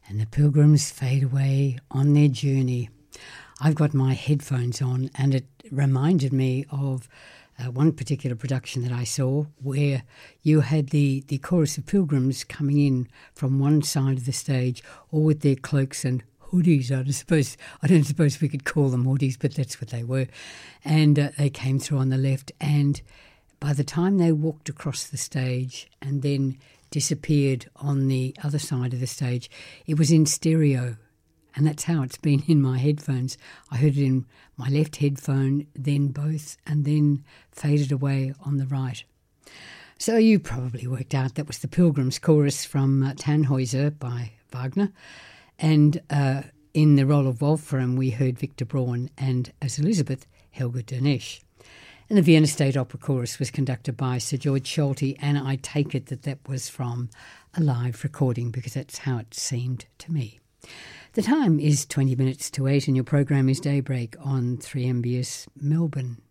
and the pilgrims fade away on their journey. I've got my headphones on, and it reminded me of one particular production that I saw where you had the chorus of pilgrims coming in from one side of the stage, all with their cloaks and hoodies. I don't suppose we could call them hoodies, but that's what they were. And they came through on the left, and by the time they walked across the stage and then disappeared on the other side of the stage, it was in stereo. And that's how it's been in my headphones. I heard it in my left headphone, then both, and then faded away on the right. So you probably worked out that was the Pilgrims chorus from Tannhäuser by Wagner. And in the role of Wolfram, we heard Victor Braun, and as Elizabeth, Helga Dernesch. And the Vienna State Opera chorus was conducted by Sir George Solti, and I take it that was from a live recording because that's how it seemed to me. The time is 20 minutes to 8 and your program is Daybreak on 3MBS Melbourne.